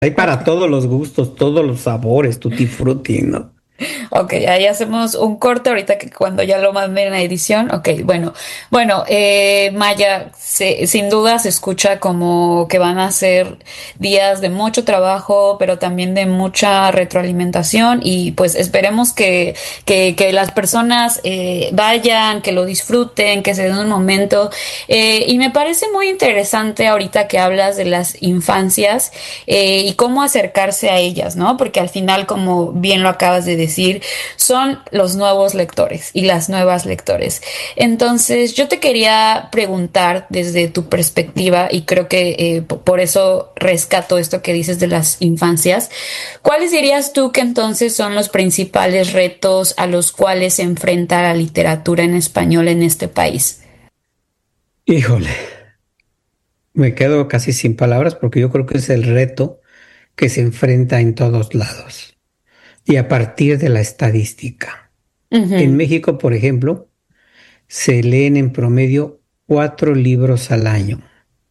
Hay Ok. para todos los gustos, todos los sabores, tutti frutti, ¿no? Ok, ahí hacemos un corte ahorita que cuando ya lo manden a edición. Ok, bueno, Maya, sin duda se escucha como que van a ser días de mucho trabajo, pero también de mucha retroalimentación y pues esperemos que las personas vayan, que lo disfruten, que se den un momento. Y me parece muy interesante ahorita que hablas de las infancias y cómo acercarse a ellas, ¿no? Porque al final, como bien lo acabas de decir, son los nuevos lectores y las nuevas lectores. Entonces, yo te quería preguntar desde tu perspectiva, y creo que por eso rescato esto que dices de las infancias, ¿cuáles dirías tú que entonces son los principales retos a los cuales se enfrenta la literatura en español en este país? Híjole, me quedo casi sin palabras porque yo creo que es el reto que se enfrenta en todos lados y a partir de la estadística. En Ujú. México, por ejemplo, se leen en promedio 4 libros al año.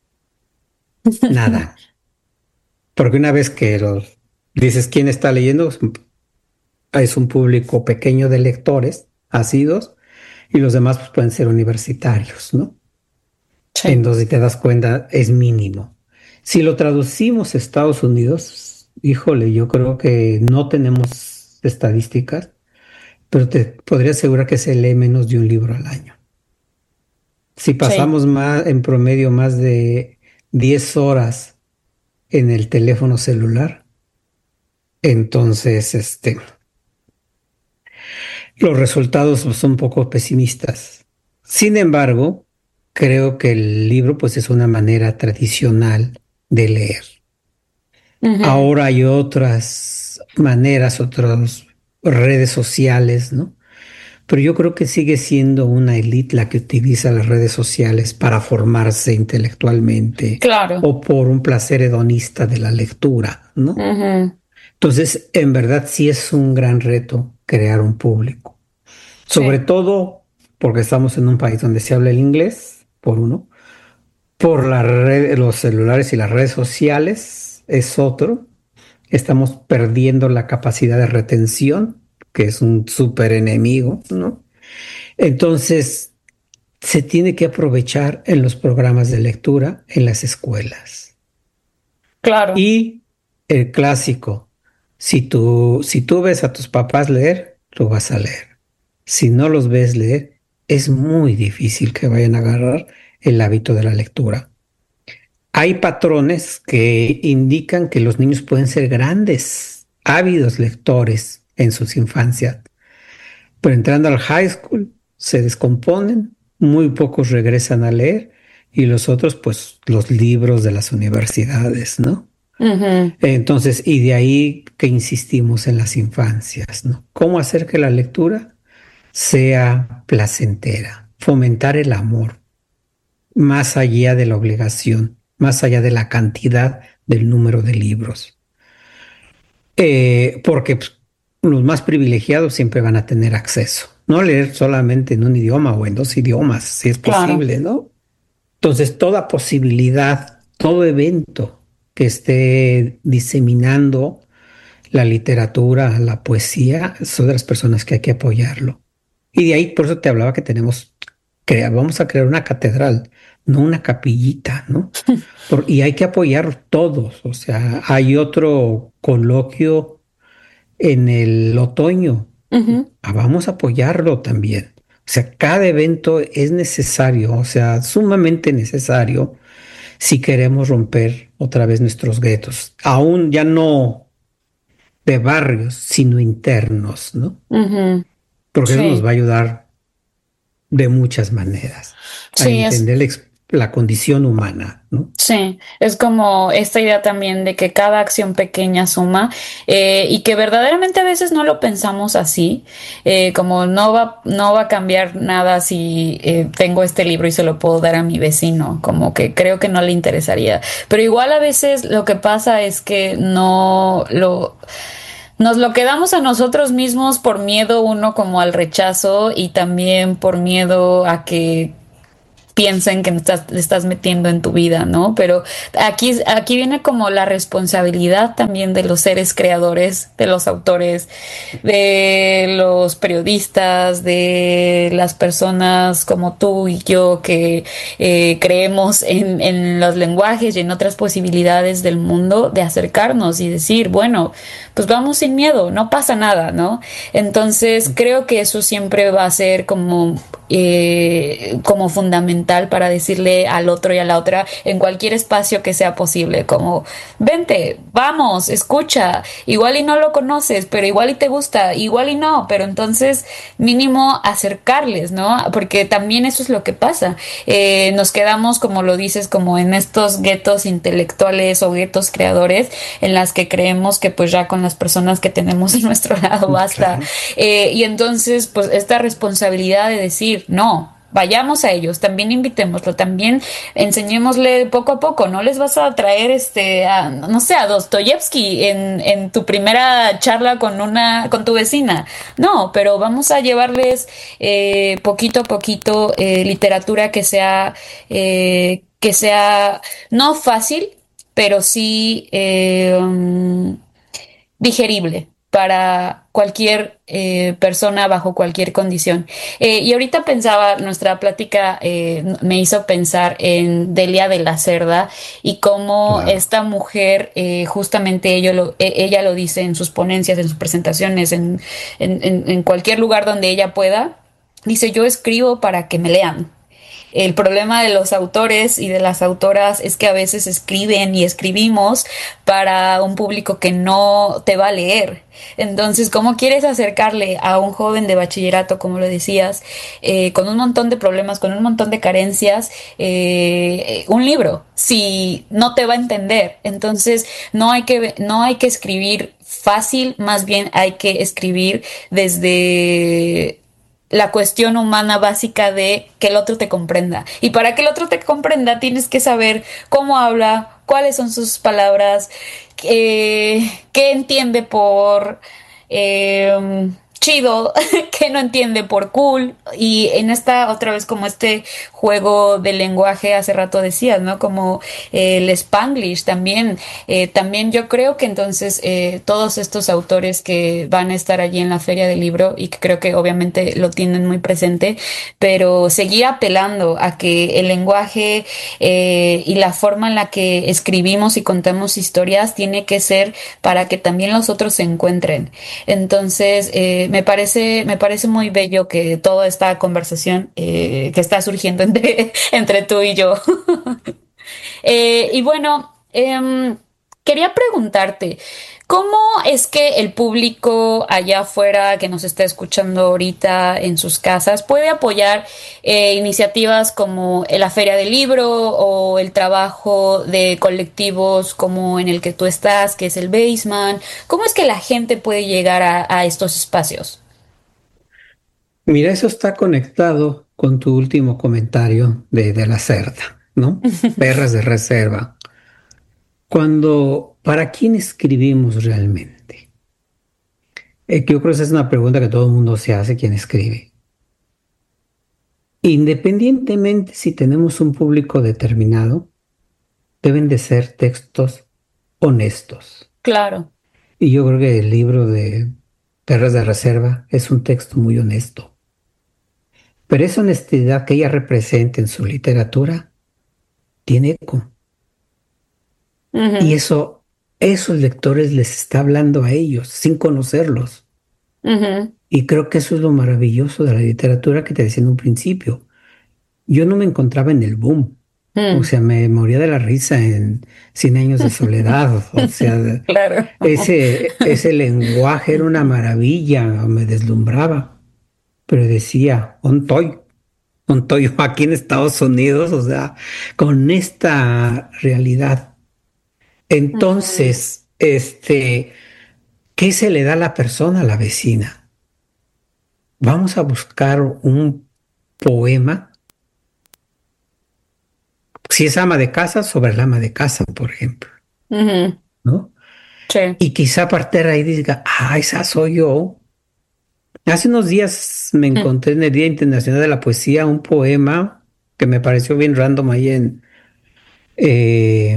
Nada. Porque una vez que los dices quién está leyendo, es un público pequeño de lectores asiduos y los demás pues, pueden ser universitarios, ¿no? En Sí, donde te das cuenta es mínimo. Si lo traducimos a Estados Unidos, híjole, yo creo que no tenemos estadísticas, pero te podría asegurar que se lee menos de un libro al año. Si sí. pasamos más, en promedio más de 10 horas en el teléfono celular, entonces los resultados son un poco pesimistas. Sin embargo, creo que el libro pues es una manera tradicional de leer. Ujú. Ahora hay otras maneras, otras redes sociales, ¿no? Pero yo creo que sigue siendo una élite la que utiliza las redes sociales para formarse intelectualmente Claro. o por un placer hedonista de la lectura, ¿no? Ujú. Entonces, en verdad sí es un gran reto crear un público, sobre Sí, todo porque estamos en un país donde se habla el inglés, por uno, por la red, los celulares y las redes sociales es otro. Estamos perdiendo la capacidad de retención, que es un súper enemigo, ¿no? Entonces, se tiene que aprovechar en los programas de lectura en las escuelas. claro. Y el clásico, si tú ves a tus papás leer, lo vas a leer. Si no los ves leer, es muy difícil que vayan a agarrar el hábito de la lectura. Hay patrones que indican que los niños pueden ser grandes, ávidos lectores en sus infancias, pero entrando al high school se descomponen, muy pocos regresan a leer y los otros, pues los libros de las universidades, ¿no? Ujú. Entonces, y de ahí que insistimos en las infancias, ¿no? ¿Cómo hacer que la lectura sea placentera? Fomentar el amor, más allá de la obligación, más allá de la cantidad del número de libros. Porque pues, los más privilegiados siempre van a tener acceso. No leer solamente en un idioma o en dos idiomas, si es Claro. posible, ¿no? Entonces, toda posibilidad, todo evento que esté diseminando la literatura, la poesía, son de las personas que hay que apoyarlo. Y de ahí, por eso te hablaba que vamos a crear una catedral, no una capillita, ¿no? Y hay que apoyar todos. O sea, hay otro coloquio en el otoño. Ujú. Vamos a apoyarlo también. O sea, cada evento es necesario, o sea, sumamente necesario si queremos romper otra vez nuestros guetos. Aún ya no de barrios, sino internos, ¿no? Ujú. Porque eso nos Sí, va a ayudar de muchas maneras a sí, entender la condición humana, ¿no? sí, es como esta idea también de que cada acción pequeña suma y que verdaderamente a veces no lo pensamos así, como no va a cambiar nada si tengo este libro y se lo puedo dar a mi vecino, como que creo que no le interesaría. Pero igual a veces lo que pasa es que nos lo quedamos a nosotros mismos por miedo uno como al rechazo y también por miedo a que piensen que estás metiendo en tu vida, ¿no? Pero aquí viene como la responsabilidad también de los seres creadores, de los autores, de los periodistas, de las personas como tú y yo que creemos en los lenguajes y en otras posibilidades del mundo de acercarnos y decir, bueno, pues vamos sin miedo, no pasa nada, ¿no? Entonces creo que eso siempre va a ser como fundamental para decirle al otro y a la otra en cualquier espacio que sea posible, como vente, vamos, escucha, igual y no lo conoces, pero igual y te gusta, igual y no, pero entonces mínimo acercarles, ¿no? Porque también eso es lo que pasa. Nos quedamos, como lo dices, como en estos guetos intelectuales o guetos creadores en las que creemos que pues ya con las personas que tenemos a nuestro lado basta. Claro. Y entonces, pues esta responsabilidad de decir, no, vayamos a ellos, también invitémoslo, también enseñémosle poco a poco, no les vas a traer no sé, a Dostoyevsky en tu primera charla con tu vecina, no, pero vamos a llevarles poquito a poquito literatura que sea no fácil, pero sí digerible para cualquier persona bajo cualquier condición. Y ahorita pensaba, nuestra plática me hizo pensar en Delia de la Cerda y cómo Claro. esta mujer, justamente ella lo dice en sus ponencias, en sus presentaciones, en cualquier lugar donde ella pueda, dice, yo escribo para que me lean. El problema de los autores y de las autoras es que a veces escriben y escribimos para un público que no te va a leer. Entonces, ¿cómo quieres acercarle a un joven de bachillerato, como lo decías, con un montón de problemas, con un montón de carencias, un libro, si no te va a entender? Entonces, no hay que escribir fácil, más bien hay que escribir desde la cuestión humana básica de que el otro te comprenda. Y para que el otro te comprenda, tienes que saber cómo habla, cuáles son sus palabras, qué entiende por chido, qué no entiende por cool. Y en esta, otra vez, como este juego de lenguaje, hace rato decías, ¿no? Como el Spanglish también. También yo creo que entonces todos estos autores que van a estar allí en la feria del libro y que creo que obviamente lo tienen muy presente, pero seguir apelando a que el lenguaje y la forma en la que escribimos y contamos historias tiene que ser para que también los otros se encuentren. Entonces, me parece muy bello que toda esta conversación que está surgiendo entre tú y yo. Y bueno, quería preguntarte, ¿cómo es que el público allá afuera que nos está escuchando ahorita en sus casas puede apoyar iniciativas como la Feria del Libro o el trabajo de colectivos como en el que tú estás, que es el Baseman? ¿Cómo es que la gente puede llegar a estos espacios? Mira, eso está conectado con tu último comentario de la cerda, ¿no? Perras de reserva. ¿Para quién escribimos realmente? Yo creo que esa es una pregunta que todo el mundo se hace, ¿quién escribe? Independientemente si tenemos un público determinado, deben de ser textos honestos. Claro. Y yo creo que el libro de Perras de Reserva es un texto muy honesto. Pero esa honestidad que ella representa en su literatura tiene eco. Y Ujú, esos lectores les está hablando a ellos sin conocerlos. ujú, Y creo que eso es lo maravilloso de la literatura que te decía en un principio. Yo no me encontraba en el boom. O mm. sea, me moría de la risa en Cien años de soledad. O sea, Claro. ese lenguaje era una maravilla, me deslumbraba. Pero decía, ontoy aquí en Estados Unidos, o sea, con esta realidad. Ujú, Entonces, ¿qué se le da a la persona, a la vecina? Vamos a buscar un poema, si es ama de casa, sobre el ama de casa, por ejemplo, ujú, ¿no? sí. Y quizá a partir de ahí diga, ah, esa soy yo. Hace unos días me Mm, encontré en el Día Internacional de la Poesía un poema que me pareció bien random ahí eh,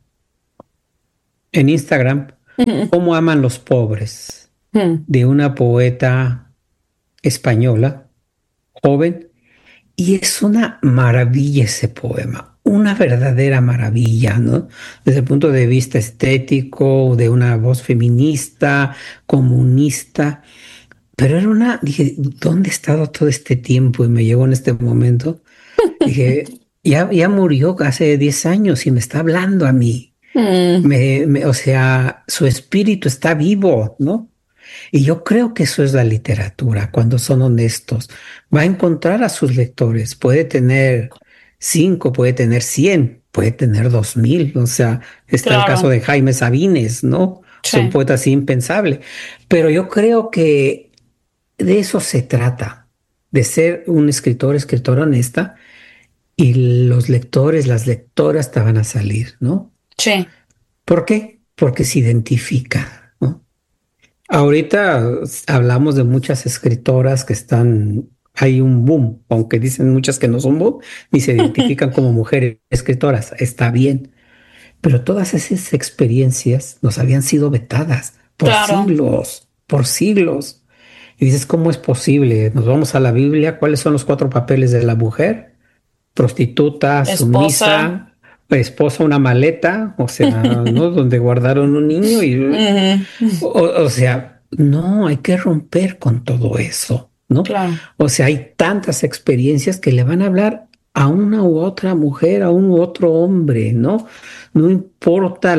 en Instagram, Ujú, ¿Cómo aman los pobres? ujú, De una poeta española, joven, y es una maravilla ese poema, una verdadera maravilla, ¿no? Desde el punto de vista estético, de una voz feminista, comunista, pero era dije, ¿dónde he estado todo este tiempo? Y me llegó en este momento, dije, ya murió hace 10 años y me está hablando a mí. ujú. O sea, su espíritu está vivo, ¿no? Y yo creo que eso es la literatura, cuando son honestos. Va a encontrar a sus lectores. Puede tener 5, puede tener 100, puede tener 2000. O sea, está el caso Claro, de Jaime Sabines, ¿no? Son sí, poetas impensables. Pero yo creo que de eso se trata, de ser un escritor, escritora honesta, y los lectores, las lectoras te van a salir, ¿no? sí. ¿Por qué? Porque se identifica, ¿no? Ahorita hablamos de muchas escritoras que hay un boom, aunque dicen muchas que no son boom, ni se identifican como mujeres escritoras, está bien, pero todas esas experiencias nos habían sido vetadas Claro, por siglos. Y dices, ¿cómo es posible? Nos vamos a la Biblia, ¿cuáles son los 4 papeles de la mujer? Prostituta, esposa. sumisa, esposa, una maleta, o sea, ¿no? Donde guardaron un niño y Ujú, o sea, no, hay que romper con todo eso, ¿no? claro, O sea, hay tantas experiencias que le van a hablar a una u otra mujer, a un u otro hombre, ¿no? No importa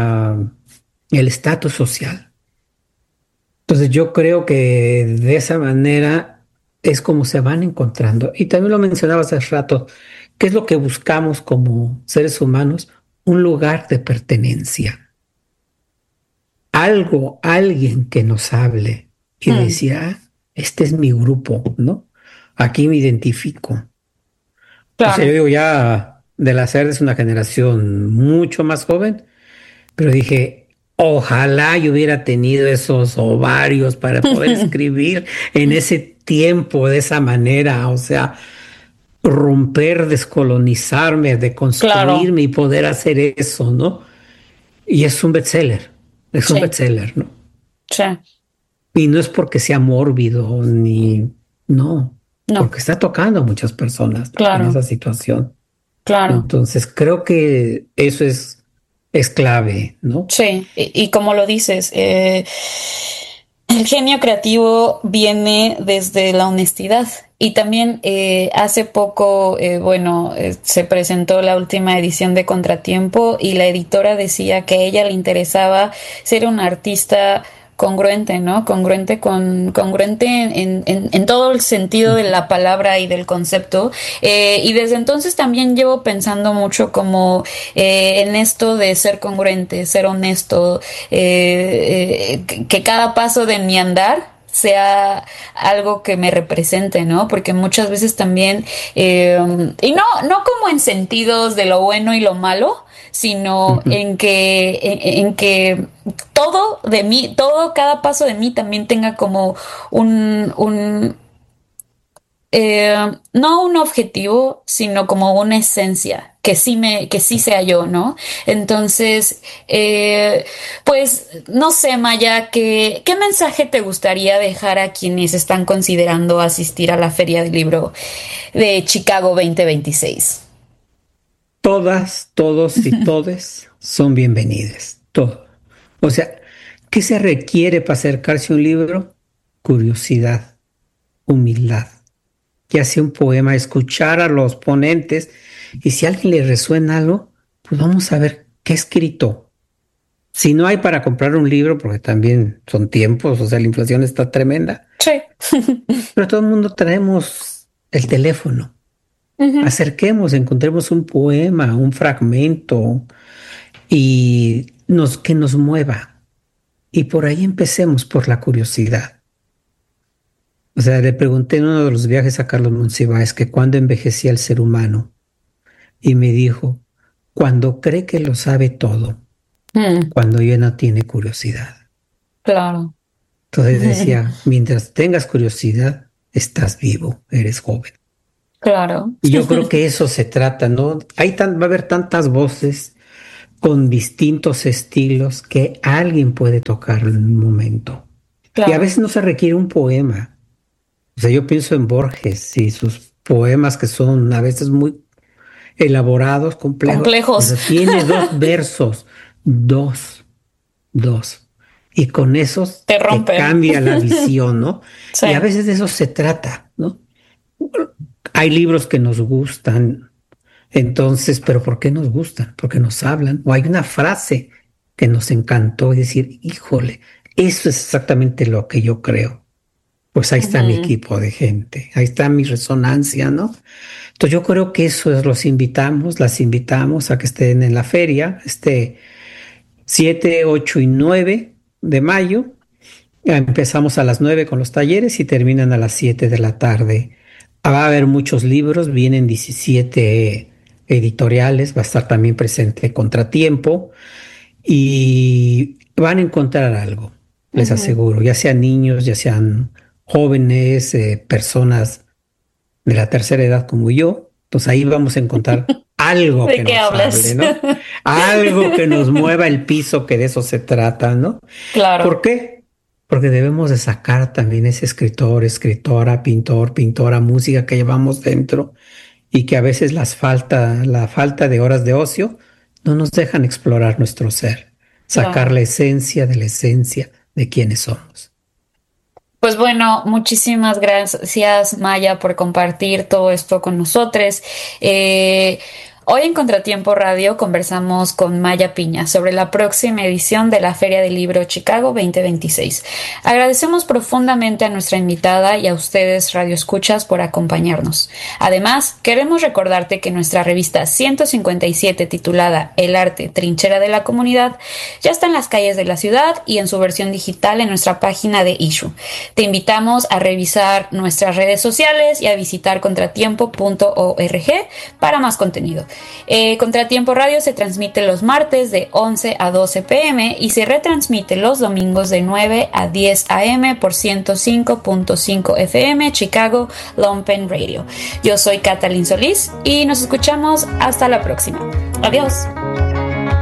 el estatus social. Entonces yo creo que de esa manera es como se van encontrando. Y también lo mencionabas hace rato, ¿qué es lo que buscamos como seres humanos? Un lugar de pertenencia, algo, alguien que nos hable y mm, decir, ah, este es mi grupo, ¿no? Aquí me identifico. O sea, yo claro. digo ya de la SER es una generación mucho más joven, pero dije, ojalá yo hubiera tenido esos ovarios para poder escribir en ese tiempo de esa manera, o sea, romper, descolonizarme, Claro, deconstruirme y poder hacer eso, ¿no? Y es un sí, bestseller, ¿no? sí, Y no es porque sea mórbido ni, no, no, porque está tocando a muchas personas en esa claro, situación. claro. Entonces creo que eso es clave, ¿no? Sí, y como lo dices, el genio creativo viene desde la honestidad. Y también hace poco, bueno, se presentó la última edición de Contratiempo y la editora decía que a ella le interesaba ser una artista congruente, ¿no? Congruente en todo el sentido de la palabra y del concepto. Y desde entonces también llevo pensando mucho como en esto de ser congruente, ser honesto, que cada paso de mi andar sea algo que me represente, ¿no? Porque muchas veces también, y no como en sentidos de lo bueno y lo malo, sino Ujú. en que todo de mí, todo, cada paso de mí también tenga como un no un objetivo, sino como una esencia, que sí sea yo, ¿no? Entonces, pues, no sé, Maya, ¿qué mensaje te gustaría dejar a quienes están considerando asistir a la Feria del Libro de Chicago 2026? Todas, todos y todes son bienvenidas, todo. O sea, ¿qué se requiere para acercarse a un libro? Curiosidad, humildad, que hace un poema, escuchar a los ponentes y si a alguien le resuena algo, pues vamos a ver qué ha escrito. Si no hay para comprar un libro, porque también son tiempos, o sea, la inflación está tremenda, Sí. pero todo el mundo traemos el teléfono. Ujú. Acerquemos, encontremos un poema, un fragmento y que nos mueva. Y por ahí empecemos por la curiosidad. O sea, le pregunté en uno de los viajes a Carlos Monsiváis que cuándo envejecía el ser humano y me dijo, cuando cree que lo sabe todo, Mm, cuando ya no tiene curiosidad. claro. Entonces decía, mientras tengas curiosidad, estás vivo, eres joven. Claro, Y yo creo que eso se trata, ¿no? Va a haber tantas voces con distintos estilos que alguien puede tocar en un momento. Y a claro. veces no se requiere un poema. O sea, yo pienso en Borges y sus poemas que son a veces muy elaborados, complejos. O Complejos. sea, tiene dos versos, dos, dos. Y con esos Te te rompen. cambia la visión, ¿no? Y a Sí, veces de eso se trata, ¿no? Hay libros que nos gustan, entonces, pero ¿por qué nos gustan? Porque nos hablan. O hay una frase que nos encantó y decir, híjole, eso es exactamente lo que yo creo. Pues ahí está mi ujú, equipo de gente, ahí está mi resonancia, ¿no? Entonces yo creo que eso es, las invitamos a que estén en la feria, 7, 8 y 9 de mayo. Ya empezamos a las 9 con los talleres y terminan a las 7 de la tarde. Va a haber muchos libros, vienen 17 editoriales, va a estar también presente Contratiempo y van a encontrar algo, les ujú. aseguro, ya sean niños, ya sean jóvenes, personas de la tercera edad como yo. Entonces ahí vamos a encontrar algo ¿De que qué nos hablas? hable, ¿no? Algo que nos mueva el piso, que de eso se trata, ¿no? ¿Por Claro, qué? Porque debemos de sacar también ese escritor, escritora, pintor, pintora, música que llevamos dentro y que a veces la falta de horas de ocio no nos dejan explorar nuestro ser, sacar claro. la esencia de quienes somos. Pues bueno, muchísimas gracias, Maya, por compartir todo esto con nosotros. Eh, Hoy en Contratiempo Radio conversamos con Maya Piña sobre la próxima edición de la Feria del Libro Chicago 2026. Agradecemos profundamente a nuestra invitada y a ustedes, Radio Escuchas, por acompañarnos. Además, queremos recordarte que nuestra revista 157, titulada El Arte, Trinchera de la Comunidad, ya está en las calles de la ciudad y en su versión digital en nuestra página de Issue. Te invitamos a revisar nuestras redes sociales y a visitar contratiempo.org para más contenido. Contratiempo Radio se transmite los martes de 11 a 12 pm y se retransmite los domingos de 9 a 10 am por 105.5 FM Chicago Lompen Radio. Yo soy Catalin Solís y nos escuchamos hasta la próxima. Adiós.